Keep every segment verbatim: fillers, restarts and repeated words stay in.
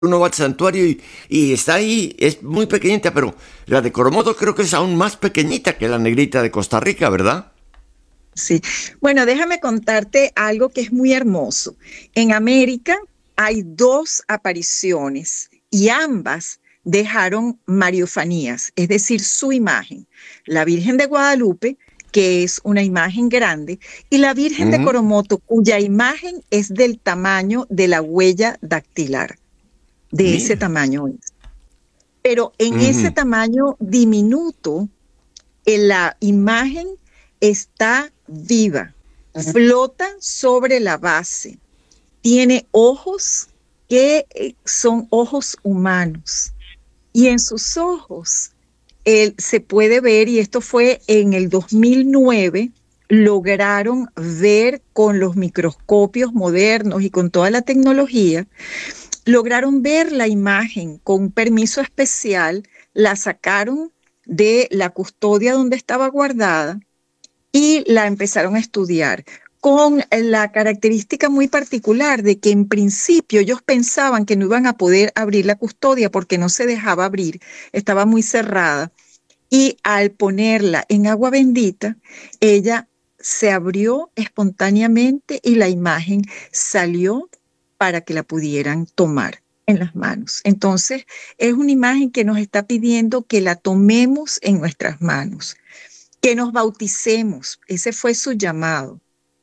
uno va al santuario y, y está ahí, es muy pequeñita, pero la de Coromoto creo que es aún más pequeñita que la negrita de Costa Rica, ¿verdad? Sí. Bueno, déjame contarte algo que es muy hermoso. En América hay dos apariciones y ambas dejaron mariofanías, es decir, su imagen. La Virgen de Guadalupe, que es una imagen grande, y la Virgen de Ujú, Coromoto, cuya imagen es del tamaño de la huella dactilar, de ese mira. tamaño es. Pero en ese Ujú, tamaño diminuto, en la imagen está viva, flota sobre la base, tiene ojos que eh, son ojos humanos y en sus ojos él, se puede ver, y esto fue en el dos mil nueve, lograron ver con los microscopios modernos y con toda la tecnología, lograron ver la imagen con permiso especial, la sacaron de la custodia donde estaba guardada y la empezaron a estudiar con la característica muy particular de que en principio ellos pensaban que no iban a poder abrir la custodia porque no se dejaba abrir, estaba muy cerrada, y al ponerla en agua bendita, ella se abrió espontáneamente y la imagen salió para que la pudieran tomar en las manos. Entonces, es una imagen que nos está pidiendo que la tomemos en nuestras manos, que nos bauticemos, ese fue su llamado,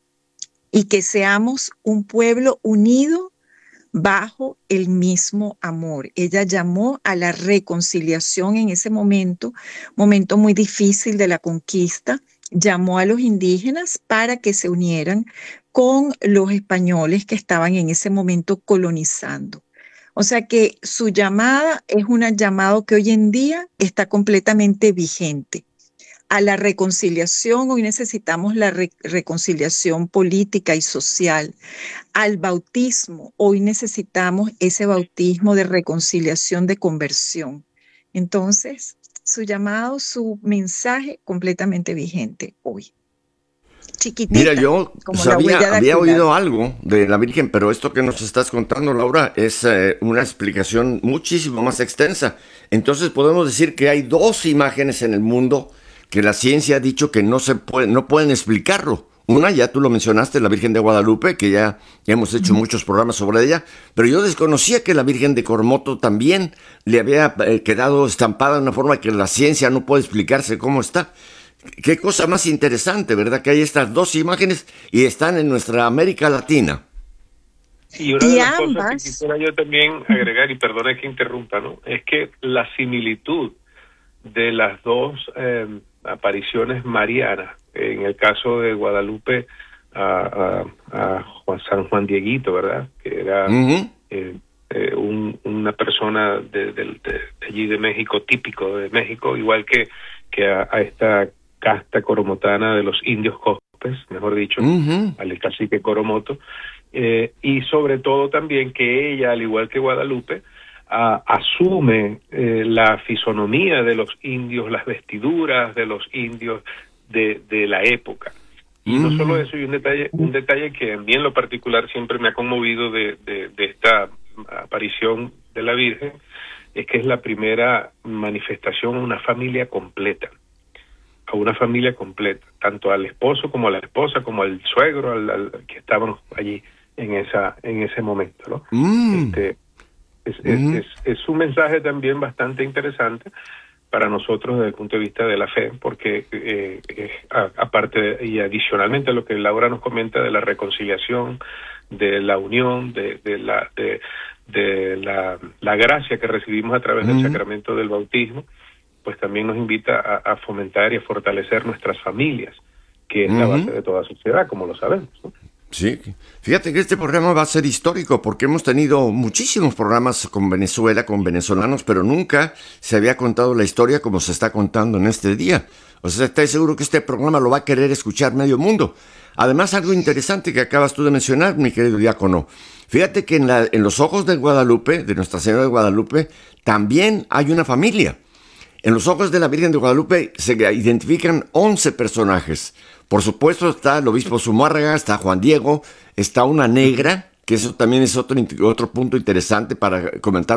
y que seamos un pueblo unido bajo el mismo amor. Ella llamó a la reconciliación en ese momento, momento muy difícil de la conquista, llamó a los indígenas para que se unieran con los españoles que estaban en ese momento colonizando. O sea que su llamada es un llamado que hoy en día está completamente vigente a la reconciliación. Hoy necesitamos la re reconciliación política y social. Al bautismo, hoy necesitamos ese bautismo de reconciliación, de conversión. Entonces, su llamado, su mensaje completamente vigente hoy. mira, Chiquitita, yo como la sabía, huella había dactilar. oído algo de la Virgen, pero esto que nos estás contando, Laura, es eh, una explicación muchísimo más extensa. Entonces podemos decir que hay dos imágenes en el mundo que la ciencia ha dicho que no se puede, no pueden explicarlo. Una, ya tú lo mencionaste, la Virgen de Guadalupe, que ya, ya hemos hecho muchos programas sobre ella, pero yo desconocía que la Virgen de Coromoto también le había eh, quedado estampada de una forma que la ciencia no puede explicarse cómo está. Qué cosa más interesante, ¿verdad? Que hay estas dos imágenes y están en nuestra América Latina. Y una Y de las cosas que ambas, quisiera yo también agregar, y perdone que interrumpa, ¿no? Es que la similitud de las dos eh, apariciones marianas, en el caso de Guadalupe a, a, a Juan, San Juan Dieguito, ¿verdad? Que era Ujú, eh, eh, un, una persona de, de, de, de allí de México, típico de México, igual que, que a, a esta casta coromotana de los indios Copes, mejor dicho, ujú, al cacique Coromoto, eh, y sobre todo también que ella, al igual que Guadalupe, a, asume eh, la fisonomía de los indios, las vestiduras de los indios de, de la época. Y no solo ujú. eso, y un detalle, un detalle que a mí en lo particular siempre me ha conmovido de, de, de esta aparición de la Virgen, es que es la primera manifestación a una familia completa, a una familia completa, tanto al esposo como a la esposa, como al suegro, al, al que estaban allí en esa, en ese momento, ¿no? Mm, Este, es, es, ujú. es, es un mensaje también bastante interesante para nosotros desde el punto de vista de la fe, porque eh, eh, a, aparte de, y adicionalmente a lo que Laura nos comenta de la reconciliación, de la unión, de, de la de, de la, la gracia que recibimos a través del Mm. sacramento del bautismo, pues también nos invita a, a fomentar y a fortalecer nuestras familias, que es la base Ujú. de toda sociedad, como lo sabemos, ¿no? Sí, fíjate que este programa va a ser histórico porque hemos tenido muchísimos programas con Venezuela, con venezolanos, pero nunca se había contado la historia como se está contando en este día. O sea, estoy seguro que este programa lo va a querer escuchar medio mundo. Además, algo interesante que acabas tú de mencionar, mi querido diácono. Fíjate que en, la, en los ojos de Guadalupe, de Nuestra Señora de Guadalupe, también hay una familia. En los ojos de la Virgen de Guadalupe se identifican once personajes. Por supuesto está el obispo Zumárraga, está Juan Diego, está una negra, que eso también es otro, otro punto interesante para comentar